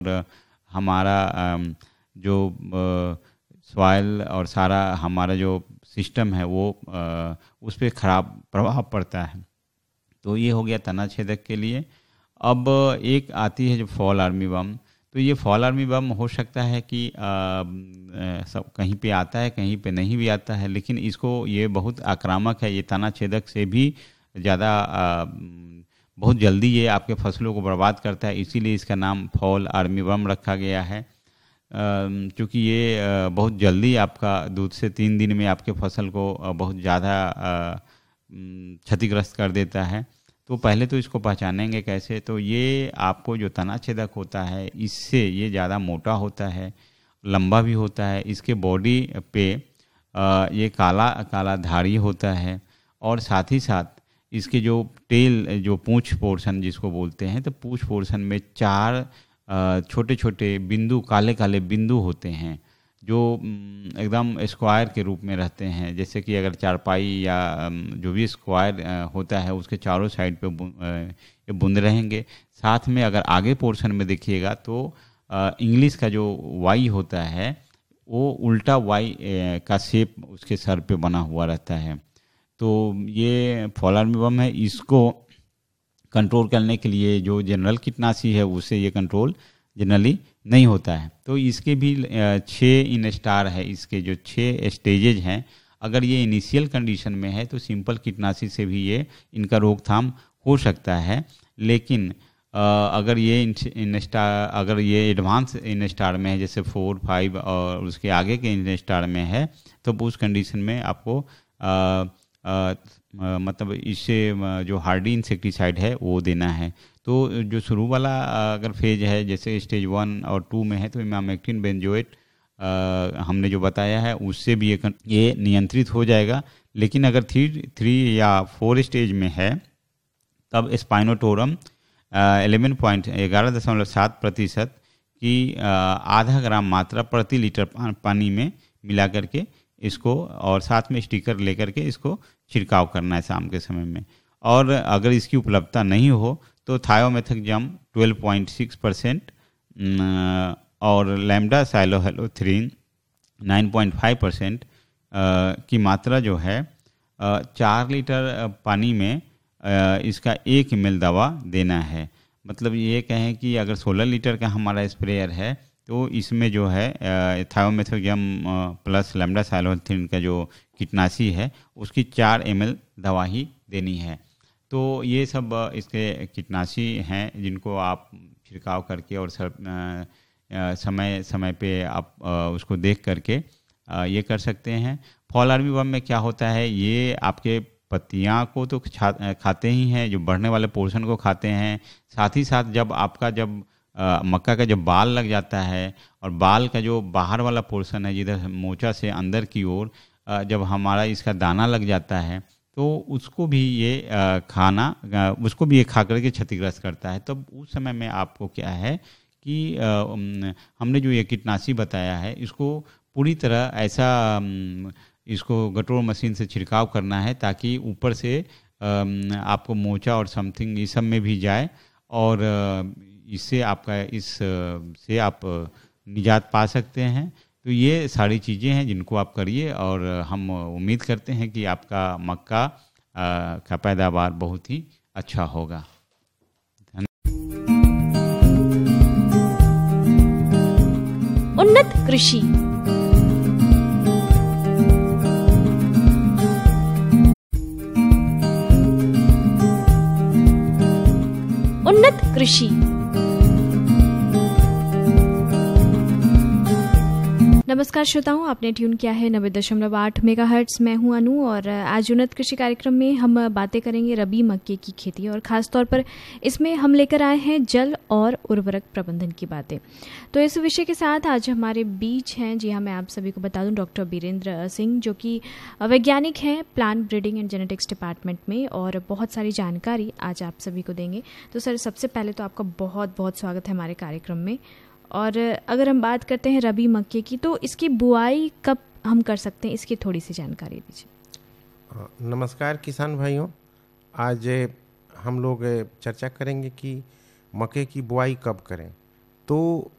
हमारा जो सॉइल और सारा हमारा जो सिस्टम है वो उस पर खराब प्रभाव पड़ता है। तो ये हो गया तना छेदक के लिए। अब एक आती है जो फॉल आर्मी वर्म। तो ये फॉल आर्मी वर्म हो सकता है कि सब कहीं पे आता है, कहीं पे नहीं भी आता है, लेकिन इसको ये बहुत आक्रामक है। ये तना छेदक से भी ज़्यादा बहुत जल्दी ये आपके फसलों को बर्बाद करता है, इसीलिए इसका नाम फॉल आर्मी वर्म रखा गया है। क्योंकि ये बहुत जल्दी आपका 2 से 3 दिन में आपके फसल को बहुत ज़्यादा क्षतिग्रस्त कर देता है। तो पहले तो इसको पहचानेंगे कैसे। तो ये आपको जो तना छेदक होता है इससे ये ज़्यादा मोटा होता है, लंबा भी होता है। इसके बॉडी पे ये काला काला धारी होता है और साथ ही साथ इसके जो टेल जो पूंछ पोर्शन जिसको बोलते हैं, तो पूंछ पोर्शन में 4 छोटे छोटे बिंदु, काले काले बिंदु होते हैं जो एकदम स्क्वायर के रूप में रहते हैं। जैसे कि अगर चारपाई या जो भी स्क्वायर होता है उसके चारों साइड पे ये बूंद रहेंगे। साथ में अगर आगे पोर्शन में देखिएगा तो इंग्लिश का जो वाई होता है वो उल्टा वाई का शेप उसके सर पे बना हुआ रहता है। तो ये फॉल आर्मी वर्म है। इसको कंट्रोल करने के लिए जो जनरल कीटनाशी है उससे ये कंट्रोल जनरली नहीं होता है। तो इसके भी 6 इन स्टार है। इसके जो 6 स्टेजेज हैं, अगर ये इनिशियल कंडीशन में है तो सिंपल कीटनाशी से भी ये इनका रोकथाम हो सकता है। लेकिन अगर ये इन स्टार, अगर ये एडवांस इन स्टार में है जैसे 4, 5 और उसके आगे के इन स्टार में है, तो उस कंडीशन में आपको मतलब इससे जो हार्डी इंसेक्टिसाइड है वो देना है। तो जो शुरू वाला अगर फेज है जैसे स्टेज 1 और 2 में है तो इमामेक्टिन बेंजोएट हमने जो बताया है उससे भी ये नियंत्रित हो जाएगा। लेकिन अगर 3 या 4 स्टेज में है तब स्पाइनोटोरम 11.7% की आधा ग्राम मात्रा प्रति लीटर पानी में मिला करके इसको और साथ में स्टिकर लेकर के इसको छिड़काव करना है शाम के समय में। और अगर इसकी उपलब्धता नहीं हो तो थायोमेथाक्सम 12.6% और लैम्डा साइलोहेलोथ्रीन 9.5% की मात्रा जो है 4 लीटर पानी में इसका 1 ml दवा देना है। मतलब ये कहें कि अगर 16 लीटर का हमारा स्प्रेयर है तो इसमें जो है थायोमेथाक्सम प्लस लैम्डा साइलोहेलोथ्रीन का जो कीटनाशी है उसकी 4 ml दवा ही देनी है। तो ये सब इसके कीटनाशी हैं जिनको आप छिड़काव करके और समय समय पे आप उसको देख करके ये कर सकते हैं। फॉल आर्मी वर्म में क्या होता है, ये आपके पत्तियां को तो खाते ही हैं, जो बढ़ने वाले पोर्शन को खाते हैं। साथ ही साथ जब मक्का का जब बाल लग जाता है और बाल का जो बाहर वाला पोर्शन है जिधर मोचा से अंदर की ओर जब हमारा इसका दाना लग जाता है तो उसको भी ये उसको भी ये खा करके क्षतिग्रस्त करता है। तब उस समय में आपको क्या है कि हमने जो ये कीटनाशी बताया है इसको पूरी तरह ऐसा इसको गटोर मशीन से छिड़काव करना है ताकि ऊपर से आपको मोचा और समथिंग इस सब में भी जाए और इससे इससे आप निजात पा सकते हैं। तो ये सारी चीज़ें हैं जिनको आप करिए और हम उम्मीद करते हैं कि आपका मक्का का पैदावार बहुत ही अच्छा होगा। उन्नत कृषि उन्नत कृषि। नमस्कार श्रोताओं, आपने ट्यून किया है 90.8 मेगाहर्ट्ज। मैं हूं अनु और आज उन्नत कृषि कार्यक्रम में हम बातें करेंगे रबी मक्के की खेती और ख़ास तौर पर इसमें हम लेकर आए हैं जल और उर्वरक प्रबंधन की बातें। तो इस विषय के साथ आज हमारे बीच हैं, जी हाँ, मैं आप सभी को बता दूं, डॉक्टर बीरेंद्र सिंह जो कि वैज्ञानिक हैं plant breeding and genetics department में और बहुत सारी जानकारी आज आप सभी को देंगे। तो सर, सबसे पहले तो आपका बहुत बहुत स्वागत है हमारे कार्यक्रम में। और अगर हम बात करते हैं रबी मक्के की, तो इसकी बुआई कब हम कर सकते हैं, इसकी थोड़ी सी जानकारी दीजिए। नमस्कार किसान भाइयों, आज हम लोग चर्चा करेंगे कि मक्के की बुआई कब करें। तो